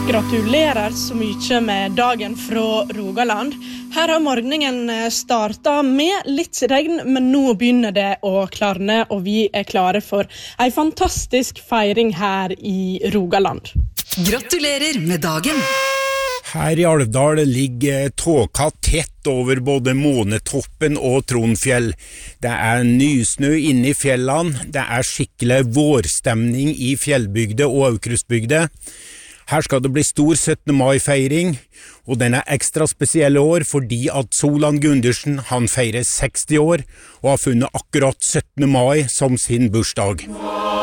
Gratulerer så mye med dagen fra Rogaland. Her har morgenen startet med litt regn, men nå begynner det å klarne, og vi klare for en fantastisk feiring her i Rogaland. Gratulerer med dagen! Her i Alvdal ligger tåka tett over både Månetoppen og Tronfjell. Det nysnø inne i fjellene, det skikkelig vårstemning i fjellbygde og Aukrustbygde. Her skal det bli stor 17. mai-feiring, og den ekstra spesiell år fordi at Solan Gundersen han feirer 60 år og har funnet akkurat 17. mai som sin bursdag.